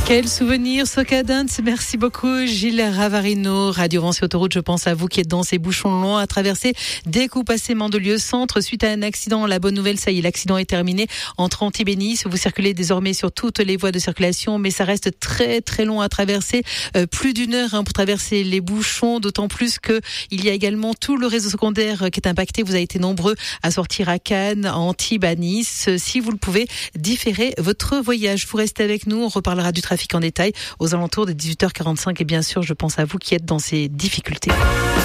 Quel souvenir, Socadins. Merci beaucoup, Gilles Ravarino. Radio Vence et Autoroute, je pense à vous qui êtes dans ces bouchons longs à traverser dès que vous passez Mandelieu Centre. Suite à un accident, la bonne nouvelle, ça y est, l'accident est terminé entre Antibes et Nice. Vous circulez désormais sur toutes les voies de circulation, mais ça reste très très long à traverser. Plus d'une heure pour traverser les bouchons, d'autant plus que il y a également tout le réseau secondaire qui est impacté. Vous avez été nombreux à sortir à Cannes, à Antibes, à Nice. Si vous le pouvez, différez votre voyage. Vous restez avec nous, on reparlera du trafic en détail aux alentours de 18h45 et bien sûr je pense à vous qui êtes dans ces difficultés.